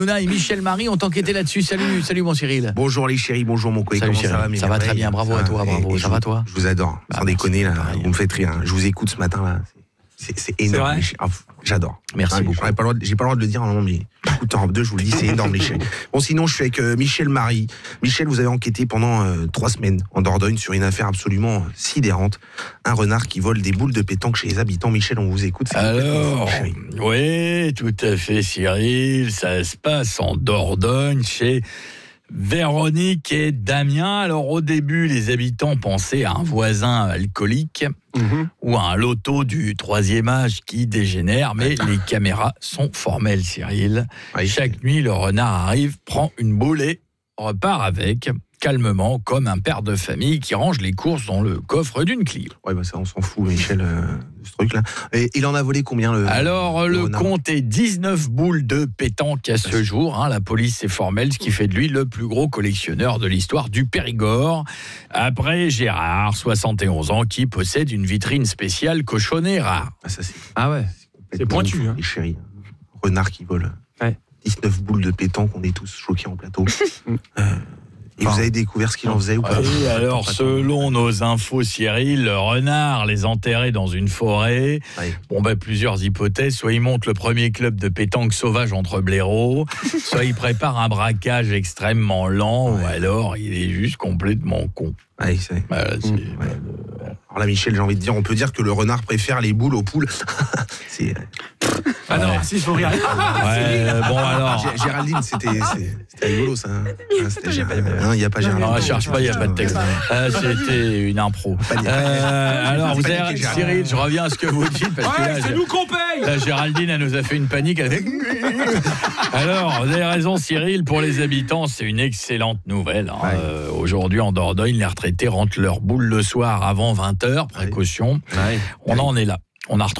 Hanouna et Michel Marie ont enquêté là-dessus. Salut mon Cyril. Bonjour les chéris, bonjour mon collègue. Salut Comment Cyril. Ça va très bien, bravo à toi, bravo. Ça va toi? Je vous adore, sans déconner là, vous me faites rire. Je vous écoute ce matin là. C'est énorme. J'adore. Merci beaucoup. J'ai pas le droit de le dire, non, mais écoute, en deux, je vous le dis, c'est énorme, les chéris. Bon, sinon, je suis avec Michel Marie. Michel, vous avez enquêté pendant 3 semaines en Dordogne sur une affaire absolument sidérante. Un renard qui vole des boules de pétanque chez les habitants. Michel, on vous écoute. Alors, oui, tout à fait, Cyril. Ça se passe en Dordogne chez Véronique et Damien. Alors au début, les habitants pensaient à un voisin alcoolique ou à un loto du 3e âge qui dégénère, mais les caméras sont formelles, Cyril. Chaque nuit, le renard arrive, prend une boule et repart avec, calmement, comme un père de famille qui range les courses dans le coffre d'une Clio. Ouais, bah ça, on s'en fout, Michel, de ce truc-là. Et il en a volé combien, le compte est 19 boules de pétanque à ce jour. La police est formelle, ce qui fait de lui le plus gros collectionneur de l'histoire du Périgord. Après Gérard, 71 ans, qui possède une vitrine spéciale cochonnet rare. C'est pointu. Les chéris. Renard qui vole. 19 boules de pétanque, on est tous choqués en plateau. Et vous avez découvert ce qu'il en faisait ou pas? Oui, alors selon nos infos, Cyril, le renard les enterrait dans une forêt. Plusieurs hypothèses. Soit il monte le premier club de pétanque sauvage entre blaireaux, soit il prépare un braquage extrêmement lent, ou alors il est juste complètement con. Alors là, Michel, j'ai envie de dire, on peut dire que le renard préfère les boules aux poules. Ah non, si, il faut rire. Géraldine, c'était rigolo, ça. Il n'y a pas Géraldine. Non, cherche pas, il n'y a pas de texte. C'était une impro. Alors, vous avez, Cyril, je reviens à ce que vous dites. Parce que là, c'est nous qu'on paye. Là, Géraldine, elle nous a fait une panique. Elle a fait... Alors, vous avez raison, Cyril, pour les habitants, c'est une excellente nouvelle. Aujourd'hui, en Dordogne, les retraités rentrent leur boule le soir avant 20h. Précaution. On en est là. On a